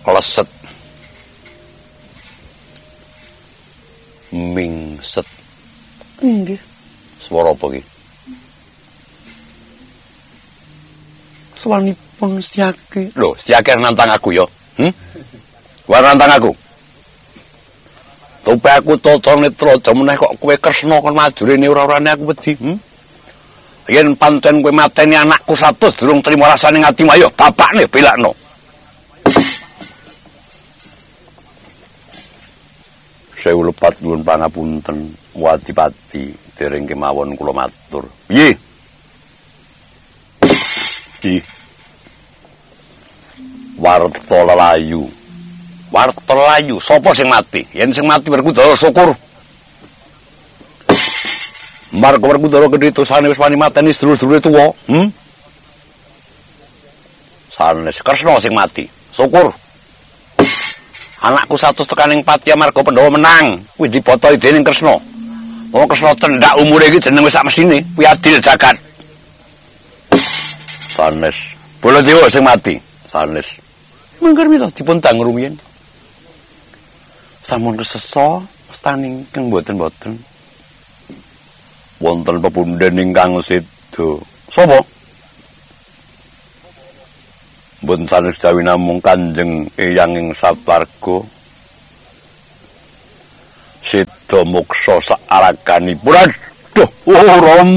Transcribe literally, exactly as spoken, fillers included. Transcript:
kleset mingset nggih swara apa iki swanipun Setyaki lho Setyaki nantang aku ya hm war nantang aku tupe aku tata netra meneh kok kowe Kresna kon majurene ora-orane aku wedi hm yen pancen kowe mateni anakku satus durung trima rasane ngatimu ayo bapakne belakno sewu lepat nuwun pangapunten Adipati dereng kemawon kula matur piye iki warta lelayu warta lelayu sapa sing mati yen sing mati Werkudara syukur marga Werkudara gedhe dosane wis wani mateni sedulur-sedulure tuwa hm sanes Kresna sing mati syukur anakku satu tekaning pati amarga Pandhawa menang kuwi dipotoi dening Kresna wong Kresna cendak umure iki jeneng wis sak mesine kuwi adil jagat sanes Baladewa sing mati sanes mangkar mila dipun dang rumiyin sampun kesesa staning keng boten-boten wonten pepundhen ingkang seda sapa mboten sanes jawi namung Kanjeng Eyang ing Sawarga seda moksa saaraganipun aduh oh Rama